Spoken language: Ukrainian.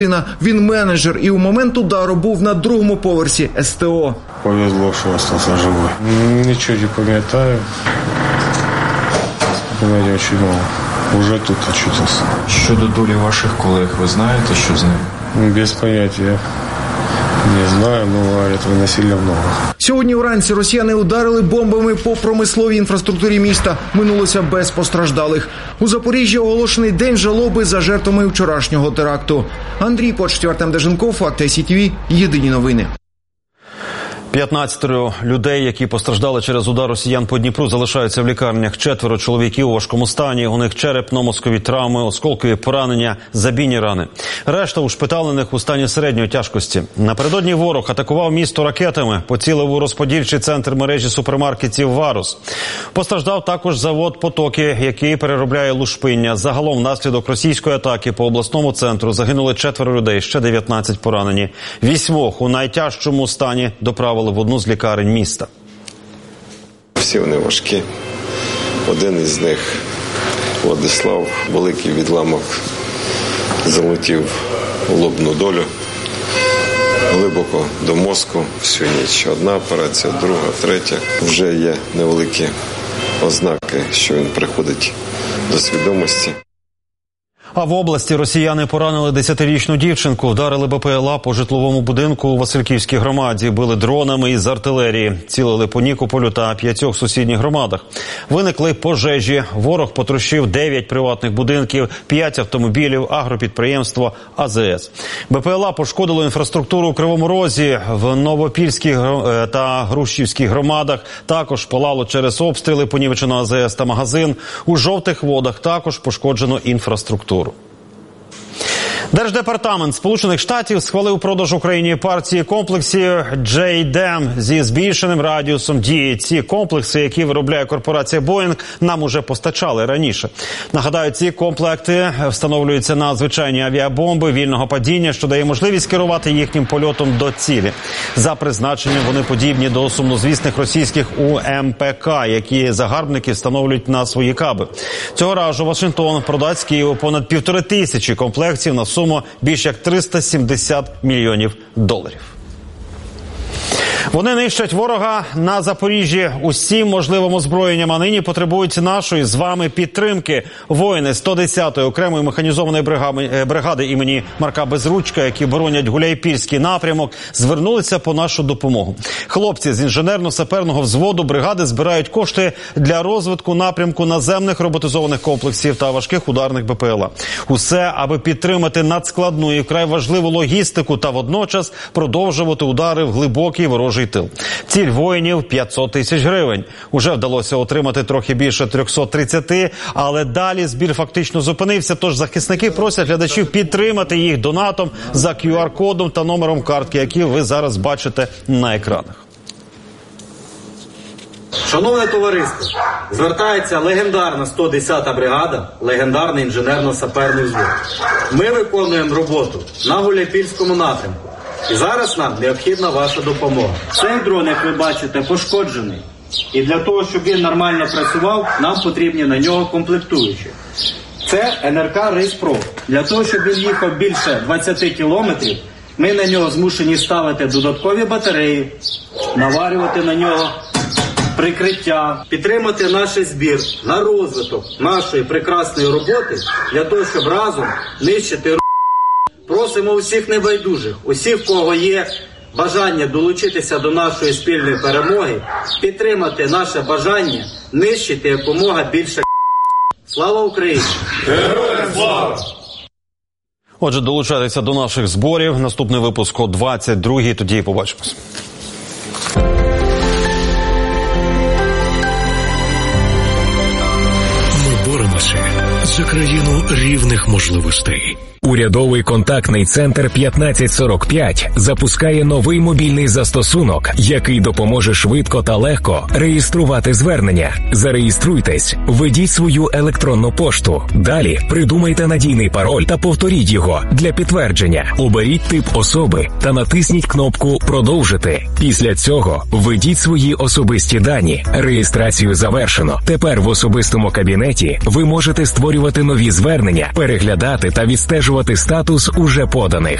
Він менеджер і у момент удару був на другому поверсі СТО. Повезло, що залишився живий. Нічого не пам'ятаю. Пам'ятаю дуже мало. Уже тут очутився. Щодо долі ваших колег, ви знаєте, що з ними? Без поняття. Не знаю, але цього насилля много. Сьогодні вранці росіяни ударили бомбами по промисловій інфраструктурі міста. Минулося без постраждалих. У Запоріжжі оголошений день жалоби за жертвами вчорашнього теракту. Андрій Почтів, Артем Деженков, Факти СІТВ, єдині новини. 15 людей, які постраждали через удар росіян по Дніпру, залишаються в лікарнях. 4 чоловіків у важкому стані. У них черепно-мозкові травми, осколкові поранення, забійні рани. Решта ушпиталених у стані середньої тяжкості. Напередодні ворог атакував місто ракетами, поцілив у розподільчий центр мережі супермаркетів «Варус». Постраждав також завод «Потоки», який переробляє лушпиння. Загалом внаслідок російської атаки по обласному центру загинули 4 людей, ще 19 поранені. 8 у найтяжчому стані доправили в одну з лікарень міста. Всі вони важкі. Один із них, Владислав, великий відламок залетів у лобну долю, глибоко до мозку, всю ніч. Одна операція, друга, третя. Вже є невеликі ознаки, що він приходить до свідомості. А в області росіяни поранили 10-річну дівчинку, вдарили БПЛА по житловому будинку у Васильківській громаді, били дронами із артилерії, цілили по Нікополю та 5 сусідніх громадах. Виникли пожежі, ворог потрощив 9 приватних будинків, 5 автомобілів, агропідприємство, АЗС. БПЛА пошкодило інфраструктуру у Кривому Розі, в Новопільській та Грушівській громадах. Також палало через обстріли, понівечено АЗС та магазин. У Жовтих Водах також пошкоджено інфраструктуру. Держдепартамент Сполучених Штатів схвалив продаж Україні партії комплексів JDAM зі збільшеним радіусом дії. Ці комплекси, які виробляє корпорація Boeing, нам уже постачали раніше. Нагадаю, ці комплекти встановлюються на звичайні авіабомби вільного падіння, що дає можливість керувати їхнім польотом до цілі. За призначенням вони подібні до сумнозвісних російських УМПК, які загарбники встановлюють на свої каби. Цього разу Вашингтон продасть Києву понад 1500 комплектів на суму більш як $370 мільйонів. Вони нищать ворога на Запоріжжі усім можливим озброєнням, а нині потребують нашої з вами підтримки. Воїни 110-ї окремої механізованої бригади імені Марка Безручка, які боронять Гуляйпільський напрямок, звернулися по нашу допомогу. Хлопці з інженерно-саперного взводу бригади збирають кошти для розвитку напрямку наземних роботизованих комплексів та важких ударних БПЛА. Усе, аби підтримати надскладну і вкрай важливу логістику та водночас продовжувати удари в глибокий ворожий тил. Ціль воїнів – 500 тисяч гривень. Уже вдалося отримати трохи більше 330, але далі збір фактично зупинився, тож захисники просять глядачів підтримати їх донатом за QR-кодом та номером картки, які ви зараз бачите на екранах. Шановне товариство, звертається легендарна 110-та бригада, легендарний інженерно-саперний взвод. Ми виконуємо роботу на Гуляйпільському напрямку. І зараз нам необхідна ваша допомога. Цей дрон, як ви бачите, пошкоджений. І для того, щоб він нормально працював, нам потрібні на нього комплектуючі. Це НРК Рейс-Про. Для того, щоб він їхав більше 20 кілометрів, ми на нього змушені ставити додаткові батареї, наварювати на нього прикриття, підтримати наш збір на розвиток нашої прекрасної роботи, для того, щоб разом нищити. Просимо усіх небайдужих, усіх, в кого є бажання долучитися до нашої спільної перемоги, підтримати наше бажання нищити якомога більше. Слава Україні! Героям слава! Отже, долучайтеся до наших зборів. Наступний випуск о 22-й, тоді і побачимось. Ми боремося за країну рівних можливостей. Урядовий контактний центр 1545 запускає новий мобільний застосунок, який допоможе швидко та легко реєструвати звернення. Зареєструйтесь, введіть свою електронну пошту. Далі придумайте надійний пароль та повторіть його для підтвердження. Оберіть тип особи та натисніть кнопку «Продовжити». Після цього введіть свої особисті дані. Реєстрацію завершено. Тепер в особистому кабінеті ви можете створювати нові звернення, переглядати та відстежувати підтверджувати статус уже поданих.